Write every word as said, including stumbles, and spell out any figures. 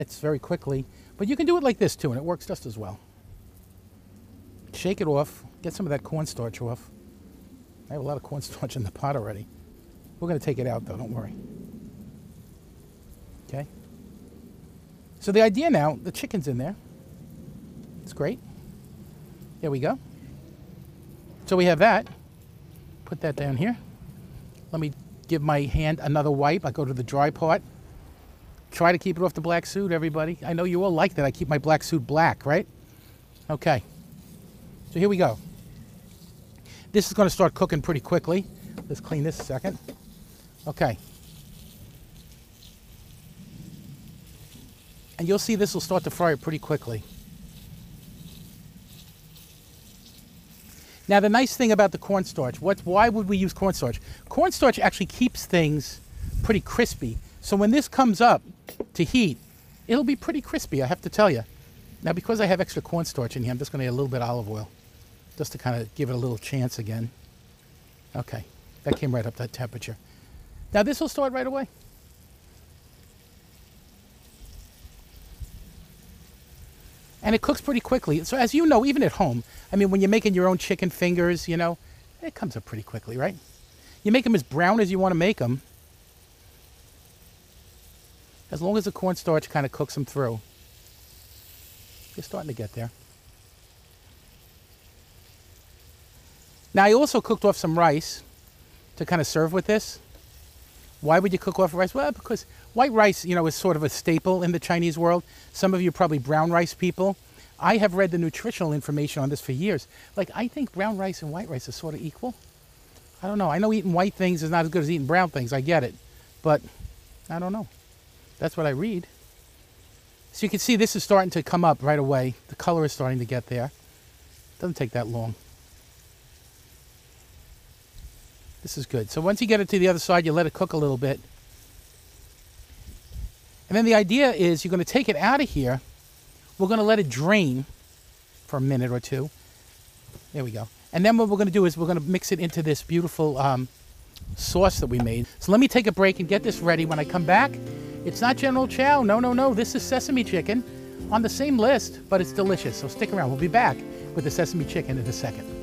It's very quickly, but you can do it like this too, and it works just as well. Shake it off, get some of that cornstarch off. I have a lot of cornstarch in the pot already. We're going to take it out though, don't worry. Okay. So the idea now, the chicken's in there. It's great. There we go. So we have that. Put that down here. Let me give my hand another wipe. I go to the dry part. Try to keep it off the black suit, everybody. I know you all like that. I keep my black suit black, right? Okay. So here we go. This is going to start cooking pretty quickly. Let's clean this a second. Okay. And you'll see this will start to fry pretty quickly. Now the nice thing about the cornstarch, what, why would we use cornstarch? Cornstarch actually keeps things pretty crispy. So when this comes up to heat, it'll be pretty crispy, I have to tell you. Now because I have extra cornstarch in here, I'm just going to add a little bit of olive oil, just to kind of give it a little chance again. Okay, that came right up to that temperature. Now this will start right away. And it cooks pretty quickly. So as you know, even at home, I mean, when you're making your own chicken fingers, you know, it comes up pretty quickly, right? You make them as brown as you want to make them. As long as the cornstarch kind of cooks them through. You're starting to get there. Now I also cooked off some rice to kind of serve with this. Why would you cook off rice? Well, because white rice, you know, is sort of a staple in the Chinese world. Some of you are probably brown rice people. I have read the nutritional information on this for years. Like, I think brown rice and white rice are sort of equal. I don't know. I know eating white things is not as good as eating brown things. I get it. But I don't know. That's what I read. So you can see this is starting to come up right away. The color is starting to get there. Doesn't take that long. This is good. So once you get it to the other side, you let it cook a little bit. And then the idea is you're going to take it out of here. We're going to let it drain for a minute or two. There we go. And then what we're going to do is we're going to mix it into this beautiful um, sauce that we made. So let me take a break and get this ready. When I come back, it's not General Chow. No, no, no. This is sesame chicken on the same list, but it's delicious. So stick around. We'll be back with the sesame chicken in a second.